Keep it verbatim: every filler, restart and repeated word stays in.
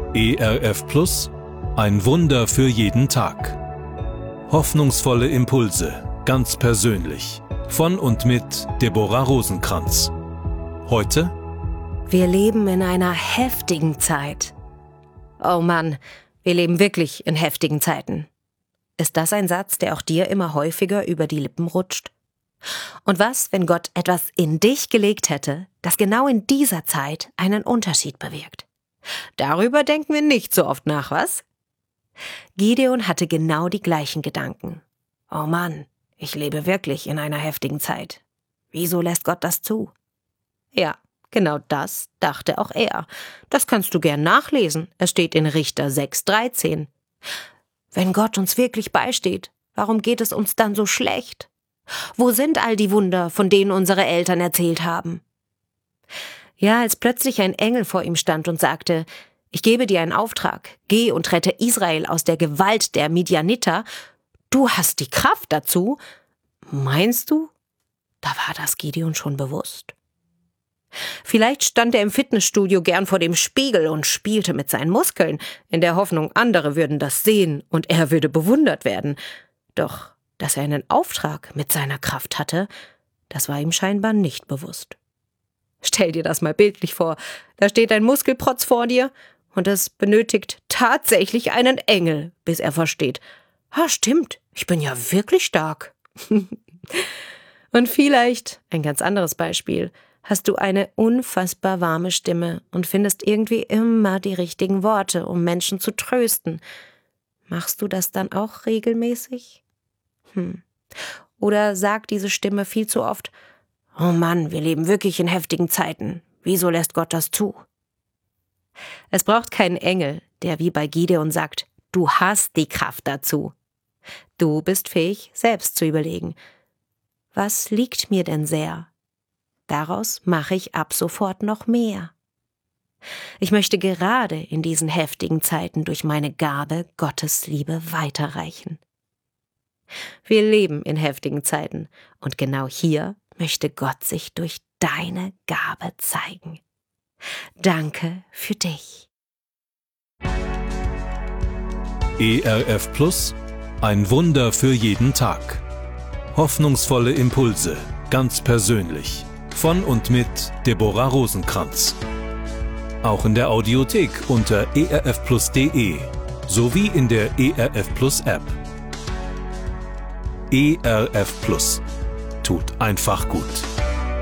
E R F Plus, ein Wunder für jeden Tag. Hoffnungsvolle Impulse, ganz persönlich. Von und mit Deborah Rosenkranz. Heute: Wir leben in einer heftigen Zeit. Oh Mann, wir leben wirklich in heftigen Zeiten. Ist das ein Satz, der auch dir immer häufiger über die Lippen rutscht? Und was, wenn Gott etwas in dich gelegt hätte, das genau in dieser Zeit einen Unterschied bewirkt? Darüber denken wir nicht so oft nach, was? Gideon hatte genau die gleichen Gedanken. Oh Mann, ich lebe wirklich in einer heftigen Zeit. Wieso lässt Gott das zu? Ja, genau das dachte auch er. Das kannst du gern nachlesen. Es steht in Richter sechs dreizehn. Wenn Gott uns wirklich beisteht, warum geht es uns dann so schlecht? Wo sind all die Wunder, von denen unsere Eltern erzählt haben? Ja, als plötzlich ein Engel vor ihm stand und sagte: Ich gebe dir einen Auftrag, geh und rette Israel aus der Gewalt der Midianiter. Du hast die Kraft dazu. Meinst du? Da war das Gideon schon bewusst. Vielleicht stand er im Fitnessstudio gern vor dem Spiegel und spielte mit seinen Muskeln, in der Hoffnung, andere würden das sehen und er würde bewundert werden. Doch, dass er einen Auftrag mit seiner Kraft hatte, das war ihm scheinbar nicht bewusst. Stell dir das mal bildlich vor, da steht ein Muskelprotz vor dir und es benötigt tatsächlich einen Engel, bis er versteht: Ah, stimmt, ich bin ja wirklich stark. Und vielleicht, ein ganz anderes Beispiel, hast du eine unfassbar warme Stimme und findest irgendwie immer die richtigen Worte, um Menschen zu trösten. Machst du das dann auch regelmäßig? Hm. Oder sagt diese Stimme viel zu oft: Oh Mann, wir leben wirklich in heftigen Zeiten. Wieso lässt Gott das zu? Es braucht keinen Engel, der wie bei Gideon sagt: Du hast die Kraft dazu. Du bist fähig, selbst zu überlegen: Was liegt mir denn sehr? Daraus mache ich ab sofort noch mehr. Ich möchte gerade in diesen heftigen Zeiten durch meine Gabe Gottes Liebe weiterreichen. Wir leben in heftigen Zeiten und genau hier möchte Gott sich durch deine Gabe zeigen. Danke für dich. E R F Plus, ein Wunder für jeden Tag. Hoffnungsvolle Impulse, ganz persönlich. Von und mit Deborah Rosenkranz. Auch in der Audiothek unter e r f plus punkt d e sowie in der E R F Plus App. E R F Plus. Tut einfach gut.